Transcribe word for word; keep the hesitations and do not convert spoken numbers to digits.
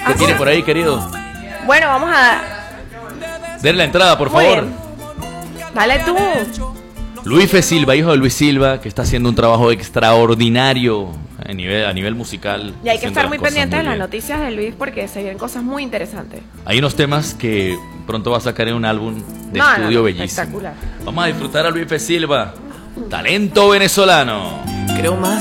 ¿Qué tiene por ahí, querido? Bueno, vamos a... Denle la entrada, por Muy favor. bien. Dale tú. Luis Fe Silva, hijo de Luis Silva, que está haciendo un trabajo extraordinario a nivel, a nivel musical. Y hay que haciendo estar las muy cosas pendientes de las bien. noticias de Luis porque se vienen cosas muy interesantes. Hay unos temas que pronto va a sacar en un álbum de No, no, estudio no, bellísimo. espectacular. Vamos a disfrutar a Luis Fe Silva, talento venezolano. Creo más